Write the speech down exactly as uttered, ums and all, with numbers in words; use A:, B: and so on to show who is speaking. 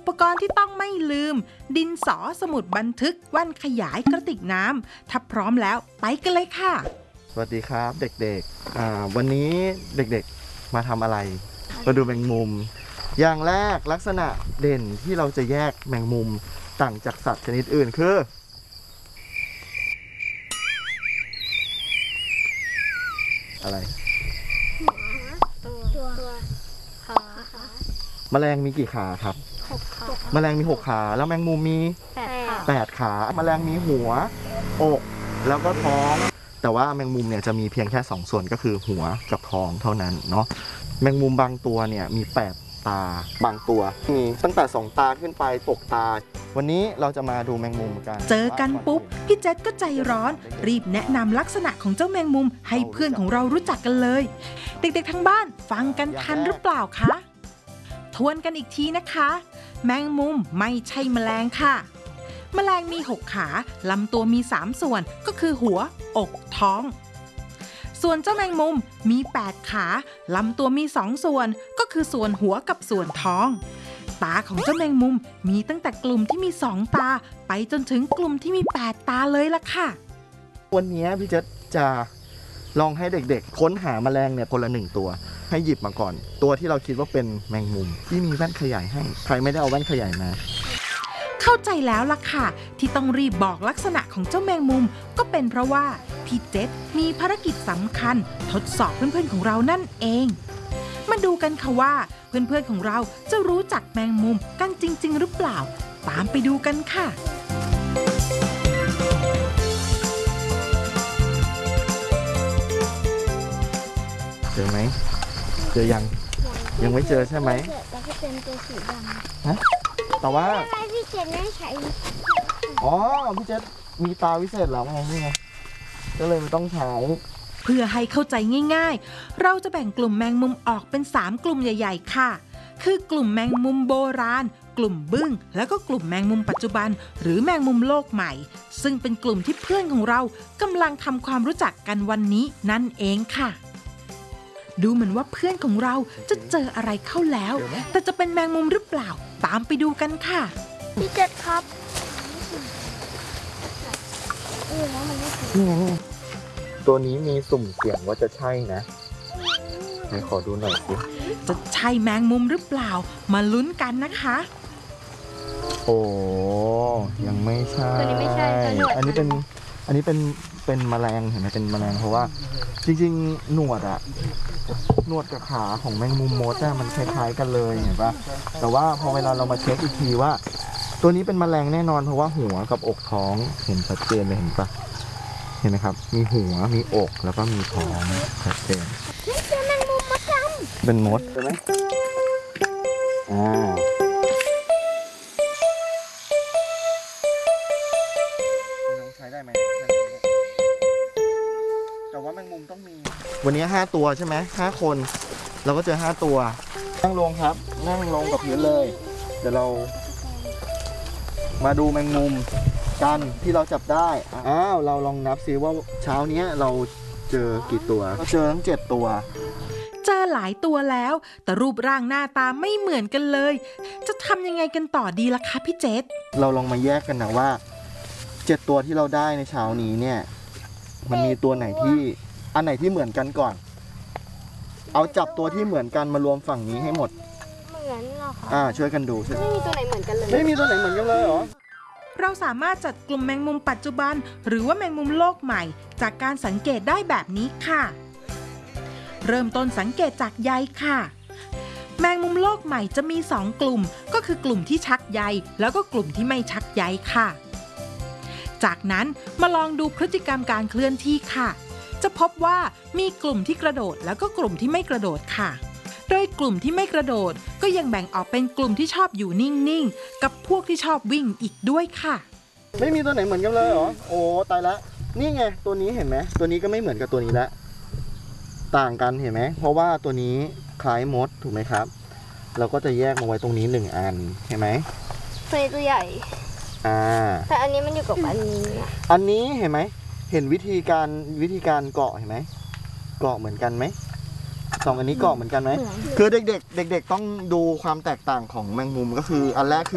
A: ปกรณ์ที่ต้องไม่ลืมดินสอสมุดบันทึกแว่นขยายกระติกน้ำถ้าพร้อมแล้วไปกันเลยค่ะ
B: สวัสดีครับเด็กๆวันนี้เด็กๆมาทำอะไรมาดูแมงมุมอย่างแรกลักษณะเด่นที่เราจะแยกแมงมุมต่างจากสัตว์ชนิดอื่นคืออะไร
C: ตัวขา
B: แมลงมีกี่ขาครับ
C: หกขา
B: แมลงมีหกขาแล้วแมงมุมมี
C: แปดขา
B: แปดขาแมลงมีหัวอกแล้วก็ท้องแต่ว่าแมงมุมเนี่ยจะมีเพียงแค่สองส่วนก็คือหัวกับท้องเท่านั้นเนาะแมงมุมบางตัวเนี่ยมีแปดตาบางตัวมีตั้งแต่สองตาขึ้นไปปกตาวันนี้เราจะมาดูแมงมุมกัน
A: เจอกันปุ๊บพี่เจษก็ใจร้อนรีบแนะนำลักษณะของเจ้าแมงมุมให้เพื่อนของเรารู้จักกันเลยเด็กๆทั้งบ้านฟังกันทันหรือเปล่าคะทวนกันอีกทีนะคะแมงมุมไม่ใช่แมลงค่ะแมลงมีหกขาลำตัวมีสามส่วนก็คือหัวอกท้องส่วนเจ้าแมงมุมมีแปดขาลำตัวมีสองส่วนก็คือส่วนหัวกับส่วนท้องตาของเจ้าแมงมุมมีตั้งแต่กลุ่มที่มีสองตาไปจนถึงกลุ่มที่มีแปดตาเลยล่ะค่ะ
B: วันนี้พี่เจษจะลองให้เด็กๆค้นหาแมลงเนี่ยคนละหนึ่งตัวให้หยิบมาก่อนตัวที่เราคิดว่าเป็นแมงมุมที่มีแว่นขยายให้ใครไม่ได้เอาแว่นขยายมา
A: เข้าใจแล้วล่ะค่ะที่ต้องรีบบอกลักษณะของเจ้าแมงมุมก็เป็นเพราะว่าพี่เจษมีภารกิจสำคัญทดสอบเพื่อนๆของเรานั่นเองมาดูกันค่ะว่าเพื่อนๆของเราจะรู้จักแมงมุมกันจริงๆหรือเปล่าตามไปดูกันค่ะ
B: เจอไหมเจอยังยังไม่เจอใช่ไหม
C: แต่ก็เป็นตัวสีดำ
B: ฮะแต่ว่า
C: พี่เจษไม่ใช้
B: อ๋อพี่เจษมีตาวิเศษแล้วไงนี่ไงก็เลยไม่ต้องใช้
A: เพื่อให้เข้าใจง่ายๆเราจะแบ่งกลุ่มแมงมุมออกเป็นสามกลุ่มใหญ่ๆค่ะคือกลุ่มแมงมุมโบราณกลุ่มบึ้งแล้วก็กลุ่มแมงมุมปัจจุบันหรือแมงมุมโลกใหม่ซึ่งเป็นกลุ่มที่เพื่อนของเรากำลังทำความรู้จักกันวันนี้นั่นเองค่ะดูเหมือนว่าเพื่อนของเราจะเจออะไรเข้าแล้วแต่จะเป็นแมงมุมหรือเปล่าตามไปดูกันค่ะ
C: พี่เจษครับ
B: นี่ไงนี่ตัวนี้มีสุ่มเสี่ยงว่าจะใช่นะไหนขอดูหน่อยสิ
A: จะใช่แมงมุมหรือเปล่ามาลุ้นกันนะคะ
B: โอ้ยังไม่ใช่
C: ตัวนี้ไม่ใช่
B: อันนี้เป็นอันนี้เป็นเป็นแมลงเห็นไหมเป็นแมลงเพราะว่าจริงๆหนวดอะหนวดกับขาของแมงมุมมดมันคล้ายๆกันเลยเห็นปะแต่ว่าพอเวลาเรามาเช็คอีกทีว่าตัวนี้เป็นแมลงแน่นอนเพราะว่าหัวกับอกท้องเห็นชัดเจนเลยเห็นปะเห็นไหมครับมีหัวมีอกแล้วก็มีท้องชัดเจน
C: นี่เป็นแมงมุมมดดำ
B: เป็นมดใช่ไหมอ่าใช้ได้ไหมแต่ว่าแมงมุมต้องมีวันนี้ห้าตัวใช่ไหมห้าคนเราก็เจอห้าตัวนั่งลงครับนั่งลงกับพื้นเลยเดี๋ยวเรามาดูแมงมุมกันที่เราจับได้อ้าวเราลองนับซิว่าเช้านี้เราเจอกี่ตัวก็เจอทั้งเจ็ดตัว
A: เจอหลายตัวแล้วแต่รูปร่างหน้าตาไม่เหมือนกันเลยจะทำยังไงกันต่อดีล่ะคะพี่เจษ
B: เราลองมาแยกกันนะว่าเจ็ดตัวที่เราได้ในเช้านี้เนี่ยมันมีตัวไหนที่อันไหนที่เหมือนกันก่อนเอาจับตัวที่เหมือนกันมารวมฝั่งนี้ให้หมด
C: เหมือนหรอคะ
B: อ่าช่วยกันดู
C: ไม่มีตัวไหนเหมือนกันเลย
B: ไม่มีตัวไหนเหมือนกันเลยเหรอ
A: เราสามารถจัดกลุ่มแมงมุมปัจจุบันหรือว่าแมงมุมโลกใหม่จากการสังเกตได้แบบนี้ค่ะเริ่มต้นสังเกตจากใยค่ะแมงมุมโลกใหม่จะมีสองกลุ่มก็คือกลุ่มที่ชักใยแล้วก็กลุ่มที่ไม่ชักใยค่ะจากนั้นมาลองดูพฤติกรรมการเคลื่อนที่ค่ะจะพบว่ามีกลุ่มที่กระโดดแล้วก็กลุ่มที่ไม่กระโดดค่ะโดยกลุ่มที่ไม่กระโดดก็ยังแบ่งออกเป็นกลุ่มที่ชอบอยู่นิ่งๆกับพวกที่ชอบวิ่งอีกด้วยค่ะ
B: ไม่มีตัวไหนเหมือนกันเลยเหรอโอ้ตายละนี่ไงตัวนี้เห็นไหมตัวนี้ก็ไม่เหมือนกับตัวนี้ละต่างกันเห็นไหมเพราะว่าตัวนี้คล้ายมดถูกไหมครับเราก็จะแยกมาไว้ตรงนี้หนึ่งอันเห็นไหม
C: ตัวนี้ตัวใหญ่
B: อ่า
C: แต่อันนี้มันอยู่กับอันนี้
B: อันนี้เห็นไหมเห็นวิธีการวิธีการเกาะเห็นไหมเกาะเหมือนกันไหมสองอันนี้เกาะเหมือนกันไหมคือเด็กๆเด็กๆต้องดูความแตกต่างของแมงมุมก็คืออันแรกคือ